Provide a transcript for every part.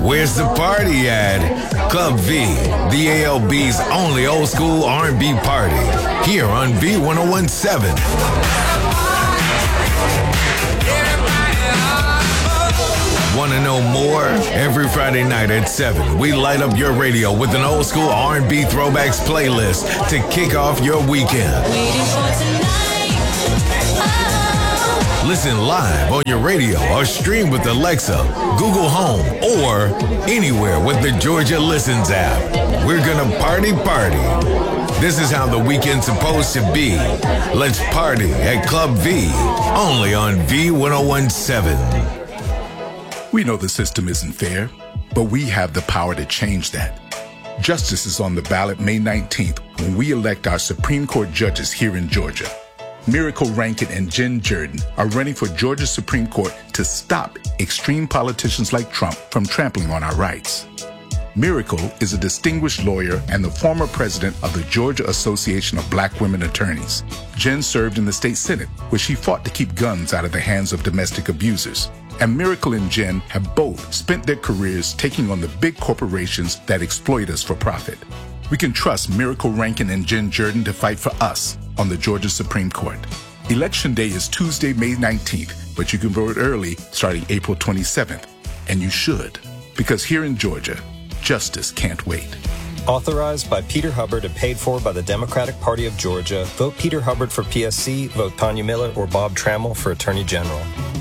Where's the party at? Club V, the ALB's only old school R&B party. Here on V1017. Want to know more? Every Friday night at 7, we light up your radio with an old school R&B throwbacks playlist to kick off your weekend. Listen live on your radio or stream with Alexa, Google Home, or anywhere with the Georgia Listens app. We're gonna party. This is how the weekend's supposed to be. Let's party at Club V, only on V1017. We know the system isn't fair, but we have the power to change that. Justice is on the ballot May 19th when we elect our Supreme Court judges here in Georgia. Miracle Rankin and Jen Jordan are running for Georgia Supreme Court to stop extreme politicians like Trump from trampling on our rights. Miracle is a distinguished lawyer and the former president of the Georgia Association of Black Women Attorneys. Jen served in the state Senate, where she fought to keep guns out of the hands of domestic abusers. And Miracle and Jen have both spent their careers taking on the big corporations that exploit us for profit. We can trust Miracle Rankin and Jen Jordan to fight for us on the Georgia Supreme Court. Election Day is Tuesday, May 19th, but you can vote early starting April 27th. And you should, because here in Georgia, justice can't wait. Authorized by Peter Hubbard and paid for by the Democratic Party of Georgia. Vote Peter Hubbard for PSC, vote Tanya Miller or Bob Trammell for Attorney General.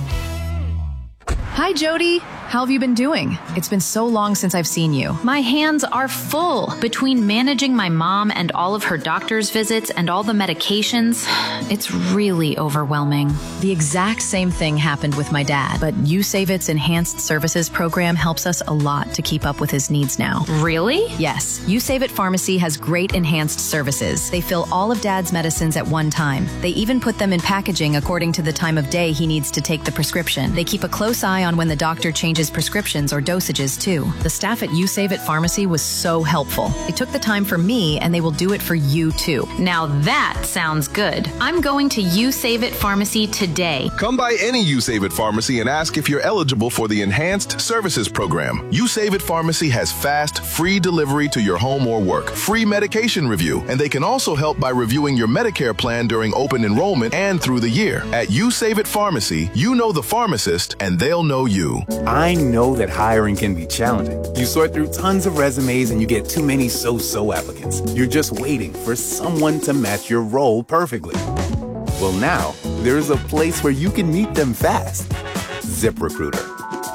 Hi, Jody. How have you been doing? It's been so long since I've seen you. My hands are full. Between managing my mom and all of her doctor's visits and all the medications, it's really overwhelming. The exact same thing happened with my dad, but USaveIt's Enhanced Services program helps us a lot to keep up with his needs now. Really? Yes. USaveIt Pharmacy has great enhanced services. They fill all of Dad's medicines at one time. They even put them in packaging according to the time of day he needs to take the prescription. They keep a close eye on when the doctor changes prescriptions or dosages too. The staff at USaveIt Pharmacy was so helpful. They took the time for me and they will do it for you too. Now that sounds good. I'm going to USaveIt Pharmacy today. Come by any USaveIt Pharmacy and ask if you're eligible for the Enhanced Services Program. USaveIt Pharmacy has fast, free delivery to your home or work, free medication review, and they can also help by reviewing your Medicare plan during open enrollment and through the year. At USaveIt Pharmacy, you know the pharmacist and they'll know you. I know that hiring can be challenging. You sort through tons of resumes and you get too many so-so applicants. You're just waiting for someone to match your role perfectly. Well, now, there's a place where you can meet them fast. ZipRecruiter.